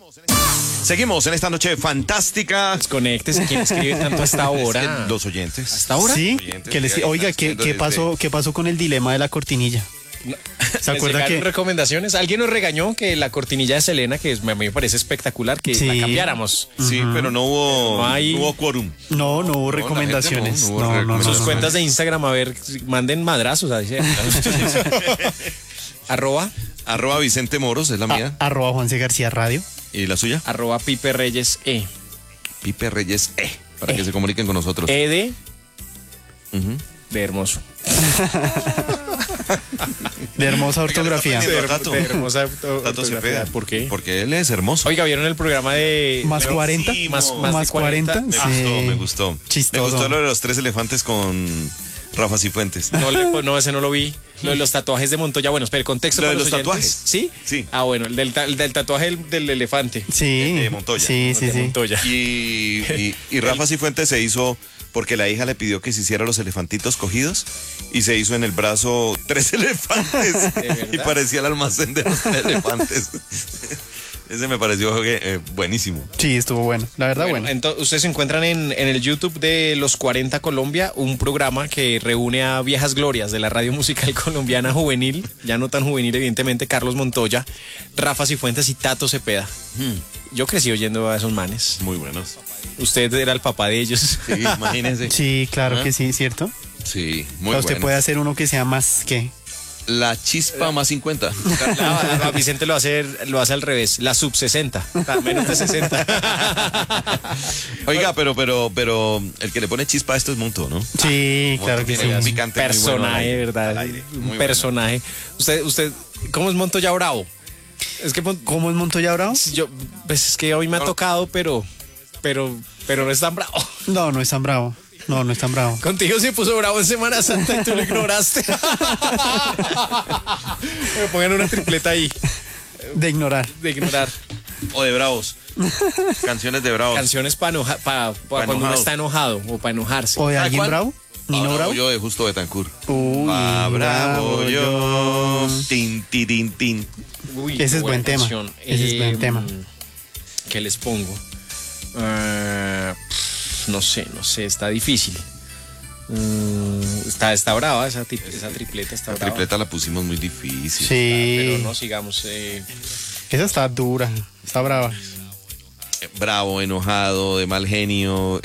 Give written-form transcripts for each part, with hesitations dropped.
Seguimos en esta noche fantástica. Desconéctese, ¿quién escribe tanto a esta hora? Los oyentes. ¿Hasta ahora? Sí, Oyentes, que les, sí, oiga, están ¿qué escribiendo pasó con el dilema de la cortinilla? ¿Se acuerda que recomendaciones? Alguien nos regañó que la cortinilla de Selena, que a mí me parece espectacular, que la cambiáramos. Sí, pero no hubo quórum. no hubo recomendaciones? no hubo recomendaciones. Sus cuentas de Instagram, a ver, manden madrazos. Arroba Vicente Moros, es la mía. Arroba Juanse García Radio. ¿Y la suya? Arroba Pipe Reyes E. Pipe Reyes para que se comuniquen con nosotros. De de hermoso. De hermosa ortografía. Oiga, De hermosa Tato ortografía. Cepeda. ¿Por qué? Porque él es hermoso. Oiga, ¿vieron el programa de Más 40. Sí, más Más de 40? 40. Me gustó. Chistoso. Me gustó lo de los 3 elefantes con Rafa Cifuentes. No, ese no lo vi. Lo de los tatuajes de Montoya. Bueno, espera, el contexto Lo de para los oyentes. tatuajes. ¿Sí? Sí. Ah, bueno, el del tatuaje del elefante. Sí. De Montoya. Sí. De Montoya. Y Rafa Cifuentes se hizo porque la hija le pidió que se hiciera los elefantitos cogidos y se hizo en el brazo 3 elefantes y parecía el almacén de los elefantes. Ese me pareció buenísimo. Sí, estuvo bueno. La verdad, bueno. Entonces, ustedes se encuentran en el YouTube de Los 40 Colombia, un programa que reúne a viejas glorias de la radio musical colombiana juvenil, ya no tan juvenil, evidentemente, Carlos Montoya, Rafa Cifuentes y Tato Cepeda. Yo crecí oyendo a esos manes. Muy buenos. Usted era el papá de ellos. Sí, imagínense. Sí, claro que sí, ¿cierto? Sí, muy Pero usted buenos. puede hacer uno que sea más que... La chispa más 50. A Vicente lo hace al revés, la sub 60, menos de 60. Oiga, pero el que le pone chispa a esto es Monto, ¿no? Sí, claro que Tiene sí. un picante muy bueno al Personaje, aire, ¿verdad? al aire. Muy Un personaje. Usted, ¿cómo es Montoya Bravo? Es que ¿Cómo es Montoya Bravo? pues es que hoy me ha tocado, pero no es tan bravo. No es tan bravo. No es tan bravo. Contigo se puso bravo en Semana Santa y tú lo ignoraste. Me pongan una tripleta ahí De ignorar. de ignorar. O de bravos. Canciones de bravos. Canciones para cuando uno enojados. está enojado o para enojarse. ¿O de ¿Sabe alguien cuál? bravo? ¿Nino Bravo? Yo de Justo Betancourt. Uy, Bravo yo. Tin, tin, tin, tin. Uy, Ese es buena buen tema. canción. Ese es buen tema. ¿Qué les pongo? No sé, está difícil. Está brava esa tripleta, está La brava. tripleta la pusimos muy difícil. Pero Sí. no sigamos. Esa está dura. Está brava. Bravo, enojado, de mal genio.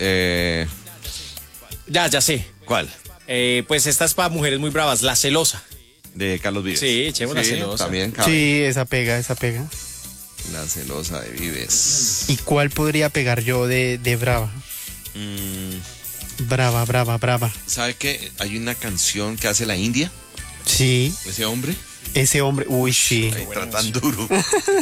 Ya sé. ¿Cuál? Pues esta es para mujeres muy bravas, La Celosa. De Carlos Vives. Sí, echemos La Celosa. También cabe. Sí, esa pega. La celosa de Vives. ¿Y cuál podría pegar yo de brava? Brava. ¿Sabe qué? Hay una canción que hace la India, Sí, ese hombre. ese hombre. Uy, sí. Ahí está tan duro.